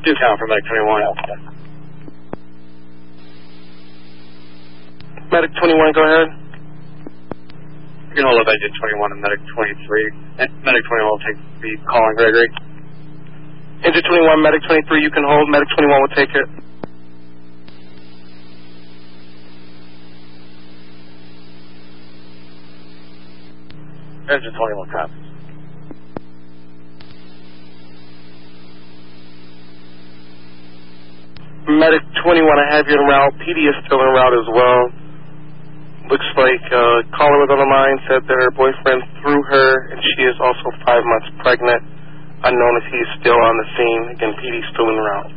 2 count for Medic 21. Medic 21, go ahead. You can hold up Agent 21 and Medic 23. Medic 21 will take the call on Gregory. Agent 21, Medic 23, you can hold. Medic 21 will take it. Agent 21 copies. Medic 21, I have you en route. PD is still en route as well. Looks like caller was on the line, said that her boyfriend threw her, and she is also 5 months pregnant. Unknown if he is still on the scene. Again, PD still en route.